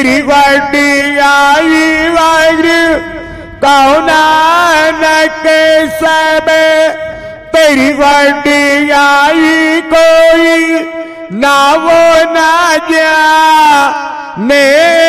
तेरी वडियाई वाहिगुरू कहो नानक सब तेरी वडियाई कोई ना वो ना जा ने